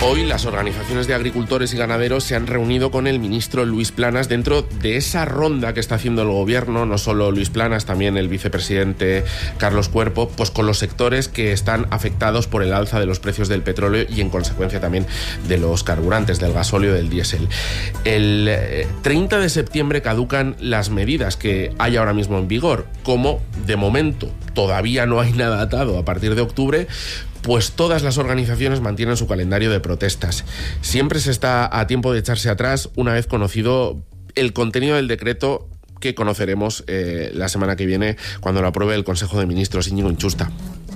Hoy las organizaciones de agricultores y ganaderos se han reunido con el ministro Luis Planas dentro de esa ronda que está haciendo el gobierno, no solo Luis Planas, también el vicepresidente Carlos Cuerpo, pues con los sectores que están afectados por el alza de los precios del petróleo y en consecuencia también de los carburantes, del gasóleo y del diésel. El 30 de septiembre caducan las medidas que hay ahora mismo en vigor. Como de momento todavía no hay nada atado a partir de octubre, pues todas las organizaciones mantienen su calendario de protestas. Siempre se está a tiempo de echarse atrás una vez conocido el contenido del decreto que conoceremos la semana que viene cuando lo apruebe el Consejo de Ministros. Íñigo Inchusta.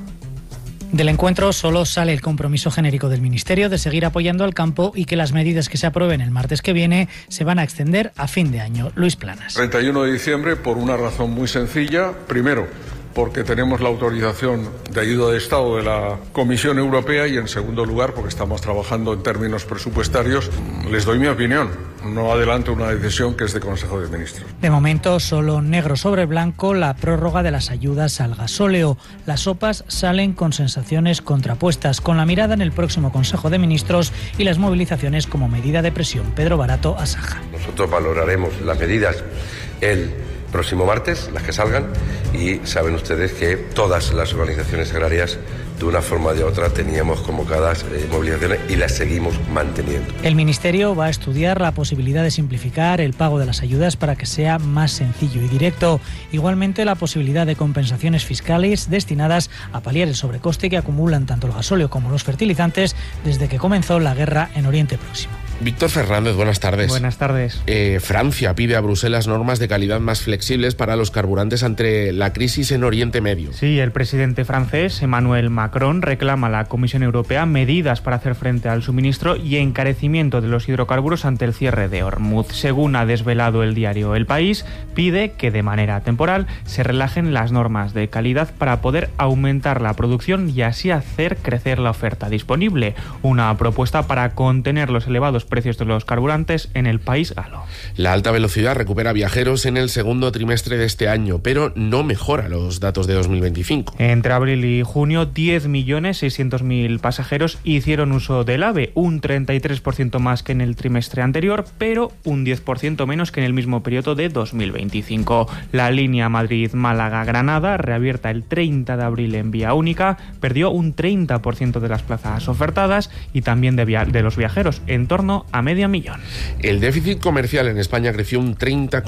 Del encuentro solo sale el compromiso genérico del Ministerio de seguir apoyando al campo y que las medidas que se aprueben el martes que viene se van a extender a fin de año. Luis Planas. 31 de diciembre por una razón muy sencilla. Primero, porque tenemos la autorización de ayuda de Estado de la Comisión Europea y, en segundo lugar, porque estamos trabajando en términos presupuestarios. Les doy mi opinión. No adelanto una decisión que es de Consejo de Ministros. De momento, solo negro sobre blanco la prórroga de las ayudas al gasóleo. Las OPAs salen con sensaciones contrapuestas, con la mirada en el próximo Consejo de Ministros y las movilizaciones como medida de presión. Pedro Barato, Asaja. Nosotros valoraremos las medidas el próximo martes, las que salgan, y saben ustedes que todas las organizaciones agrarias, de una forma o de otra, teníamos convocadas movilizaciones y las seguimos manteniendo. El Ministerio va a estudiar la posibilidad de simplificar el pago de las ayudas para que sea más sencillo y directo. Igualmente, la posibilidad de compensaciones fiscales destinadas a paliar el sobrecoste que acumulan tanto el gasóleo como los fertilizantes desde que comenzó la guerra en Oriente Próximo. Víctor Fernández, buenas tardes. Buenas tardes. Francia pide a Bruselas normas de calidad más flexibles para los carburantes ante la crisis en Oriente Medio. Sí, el presidente francés, Emmanuel Macron, reclama a la Comisión Europea medidas para hacer frente al suministro y encarecimiento de los hidrocarburos ante el cierre de Hormuz. Según ha desvelado el diario El País, pide que de manera temporal se relajen las normas de calidad para poder aumentar la producción y así hacer crecer la oferta disponible. Una propuesta para contener los elevados precios de los carburantes en el país galo. La alta velocidad recupera viajeros en el segundo trimestre de este año, pero no mejora los datos de 2025. Entre abril y junio, 10.600.000 pasajeros hicieron uso del AVE, un 33% más que en el trimestre anterior, pero un 10% menos que en el mismo periodo de 2025. La línea Madrid-Málaga-Granada, reabierta el 30 de abril en vía única, perdió un 30% de las plazas ofertadas y también de los viajeros, en torno a 500.000. El déficit comercial en España creció un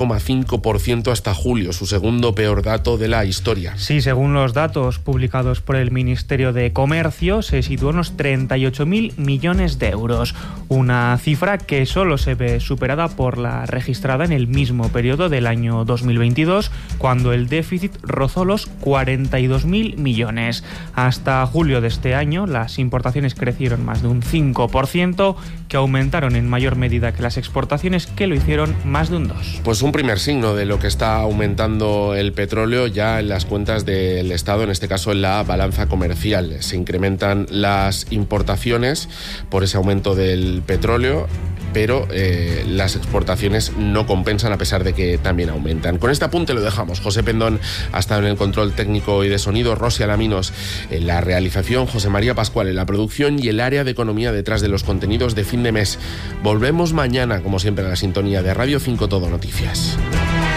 30,5% hasta julio, su segundo peor dato de la historia. Sí, según los datos publicados por el Ministerio de Comercio, se situó en unos 38.000 millones de euros, una cifra que solo se ve superada por la registrada en el mismo periodo del año 2022, cuando el déficit rozó los 42.000 millones. Hasta julio de este año, las importaciones crecieron más de un 5%, que aumentaron en mayor medida que las exportaciones, que lo hicieron más de un 2%. Pues un primer signo de lo que está aumentando el petróleo ya en las cuentas del Estado, en este caso en la balanza comercial. Se incrementan las importaciones por ese aumento del petróleo, pero las exportaciones no compensan a pesar de que también aumentan. Con este apunte lo dejamos. José Pendón ha estado en el control técnico y de sonido, Rosy Alaminos en la realización, José María Pascual en la producción y el área de economía detrás de los contenidos de fin de mes. Volvemos mañana, como siempre, a la sintonía de Radio 5 Todo Noticias.